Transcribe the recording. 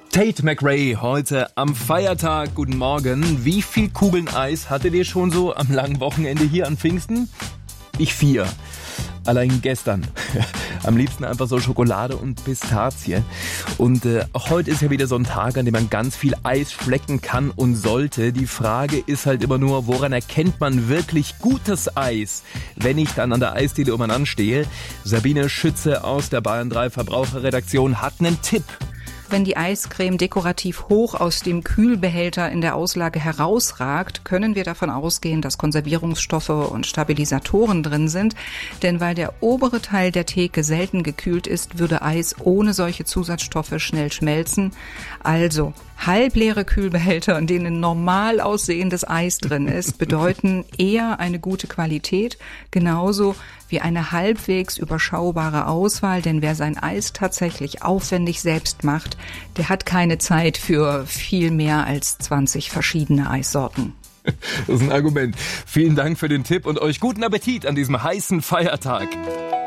Tate McRae heute am Feiertag. Guten Morgen. Wie viel Kugeln Eis hattet ihr schon so am langen Wochenende hier an Pfingsten? Ich 4. Allein gestern. Am liebsten einfach so Schokolade und Pistazie. Und auch heute ist ja wieder so ein Tag, an dem man ganz viel Eis schlecken kann und sollte. Die Frage ist halt immer nur, woran erkennt man wirklich gutes Eis, wenn ich dann an der Eisdiele umeinander stehe? Sabine Schütze aus der Bayern 3 Verbraucherredaktion hat einen Tipp. Wenn die Eiscreme dekorativ hoch aus dem Kühlbehälter in der Auslage herausragt, können wir davon ausgehen, dass Konservierungsstoffe und Stabilisatoren drin sind. Denn weil der obere Teil der Theke selten gekühlt ist, würde Eis ohne solche Zusatzstoffe schnell schmelzen. Also halbleere Kühlbehälter, in denen normal aussehendes Eis drin ist, bedeuten eher eine gute Qualität, genauso wie eine halbwegs überschaubare Auswahl. Denn wer sein Eis tatsächlich aufwendig selbst macht, der hat keine Zeit für viel mehr als 20 verschiedene Eissorten. Das ist ein Argument. Vielen Dank für den Tipp und euch guten Appetit an diesem heißen Feiertag.